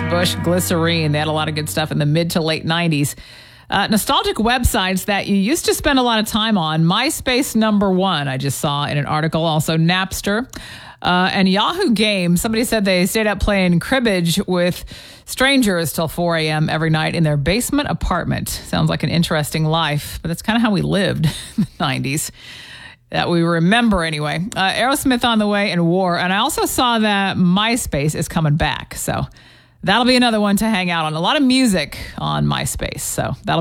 Bush, Glycerine. They had a lot of good stuff in the mid to late 90s. Nostalgic websites that you used to spend a lot of time on. MySpace #1, I just saw in an article. Also Napster and Yahoo Games. Somebody said they stayed up playing cribbage with strangers till 4 a.m. every night in their basement apartment. Sounds like an interesting life, but that's kind of how we lived in the 90s. That we remember anyway. Aerosmith on the way and War. And I also saw that MySpace is coming back. So that'll be another one to hang out on. A lot of music on MySpace. So that'll